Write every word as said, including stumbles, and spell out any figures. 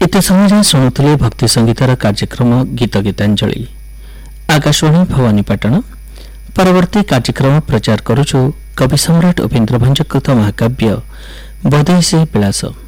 ଏତେ ସମୟ ଯାଏଁ ଶୁଣୁଥିଲେ ଭକ୍ତି ସଙ୍ଗୀତର କାର୍ଯ୍ୟକ୍ରମ ଗୀତ ଗୀତାଞ୍ଜଳି। ଆକାଶବାଣୀ ଭବାନୀପାଟଣା। ପରବର୍ତ୍ତୀ କାର୍ଯ୍ୟକ୍ରମ ପ୍ରଚାର କରୁଛୁ କବି ସମ୍ରାଟ ଉପେନ୍ଦ୍ର ଭଞ୍ଜକୃତ ମହାକାବ୍ୟ ବୈଦେହୀ ବିଳାସ।